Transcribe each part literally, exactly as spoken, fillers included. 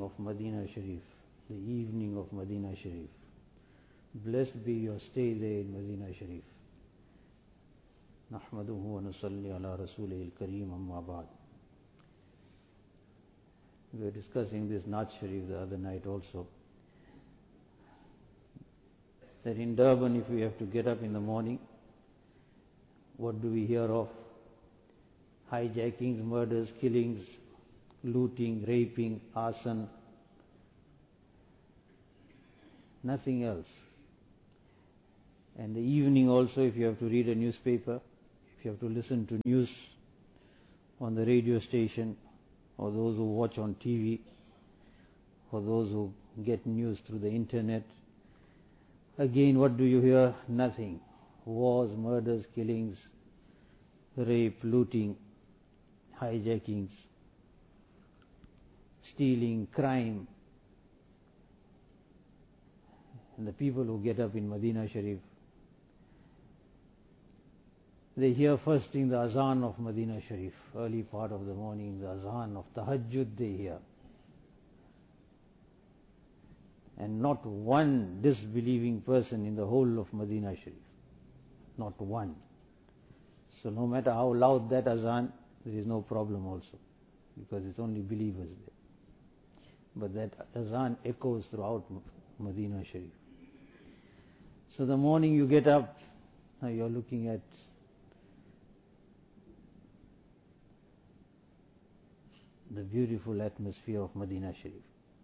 of Medina Sharif, the evening of Medina Sharif. Blessed be your stay there in Medina Sharif. نحمده ونصلي على رسوله الكريم أما بعد. We were discussing this Naat Sharif the other night also. That in Durban, if we have to get up in the morning, what do we hear of? Hijackings, murders, killings, looting, raping, arson. Nothing else. And the evening also, if you have to read a newspaper, if you have to listen to news on the radio station, or those who watch on T V, or those who get news through the internet, again, what do you hear? Nothing. Wars, murders, killings, rape, looting, hijackings, stealing, crime. And the people who get up in Medina Sharif, they hear first thing the azan of Medina Sharif, early part of the morning, the azan of Tahajjud they hear. And not one disbelieving person in the whole of Medina Sharif. Not one. So no matter how loud that azan, there is no problem also, because it's only believers there. But that azan echoes throughout Medina Sharif. So the morning you get up, now you're looking at the beautiful atmosphere of Medina Sharif.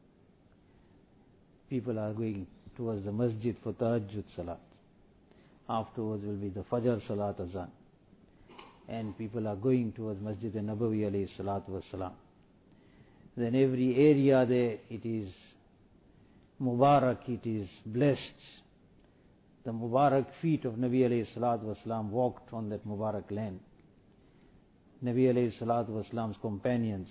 People are going towards the masjid for Tahajjud Salat. Afterwards will be the Fajr Salat Azan. And people are going towards Masjid al-Nabawi alayhi salatu wassalam. Then every area there, it is Mubarak, it is blessed. The Mubarak feet of Nabi alayhi salatu wassalam walked on that Mubarak land. Nabi alayhi salatu wassalam's companions,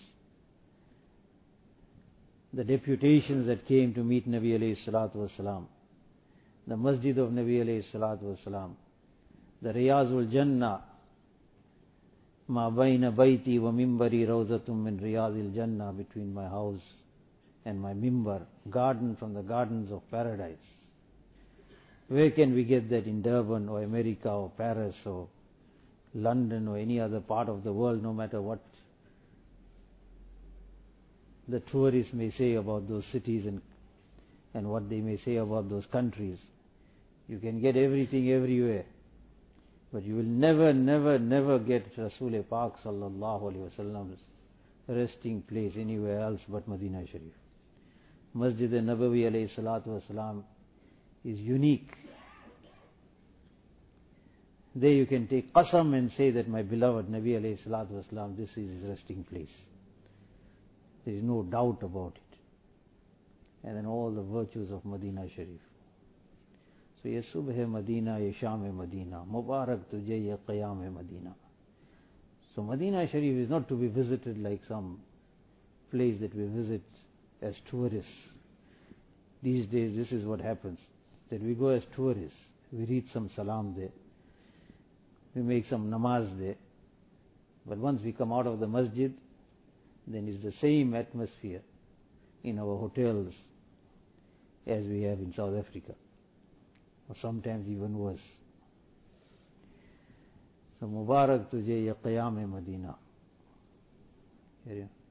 the deputations that came to meet Nabi alayhi salatu wassalam, the masjid of Nabi alayhi salatu wassalam, the Riyazul Jannah, Ma bayna bayti wa mimbari rawzatum min Riyazil Jannah, between my house and my mimbar, garden from the gardens of paradise. Where can we get that in Durban or America or Paris or London or any other part of the world, no matter what the tourists may say about those cities and, and what they may say about those countries. You can get everything everywhere, but you will never, never, never get Rasul Pak sallallahu alaihi wasallam's resting place anywhere else but Medina Sharif. Masjid al-Nabawi alayhi salatu wasalam is unique. There you can take qasam and say that my beloved Nabi alayhi salatu wasalam, this is his resting place. There is no doubt about it. And then all the virtues of Medina Sharif. So ye subh Medina, ye sham Medina, Mubarak tujhe ye qiyam Medina. So Medina Sharif is not to be visited like some place that we visit as tourists. These days this is what happens, that we go as tourists, we read some salam there, we make some namaz there, but once we come out of the masjid, then it's the same atmosphere in our hotels as we have in South Africa, or sometimes even worse. So Mubarak tujhe ye qiyam Medina. Here you